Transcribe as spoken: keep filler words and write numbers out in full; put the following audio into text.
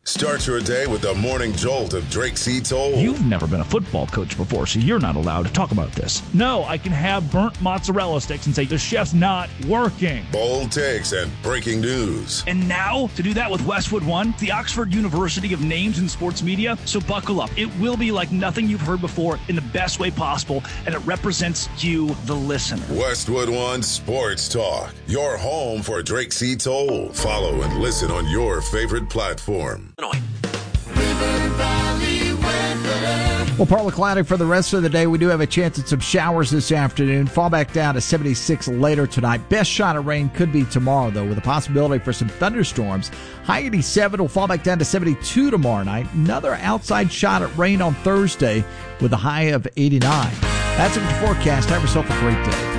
Start your day with the morning jolt of Drake C. Toll. You've never been a football coach before, so you're not allowed to talk about this. No, I can have burnt mozzarella sticks and say the chef's not working. Bold takes and breaking news. And now, to do that with Westwood One, the Oxford University of names in sports media. So buckle up. It will be like nothing you've heard before in the best way possible, and it represents you, the listener. Westwood One Sports Talk, your home for Drake C. Toll. Follow and listen on your favorite platform. Well, partly cloudy for the rest of the day. We do have a chance at some showers this afternoon. Fall back down to seventy-six later tonight. Best shot of rain could be tomorrow, though, with a possibility for some thunderstorms. High eighty-seven will fall back down to seventy-two tomorrow night. Another outside shot at rain on Thursday with a high of eighty-nine. That's it for the forecast. Have yourself a great day.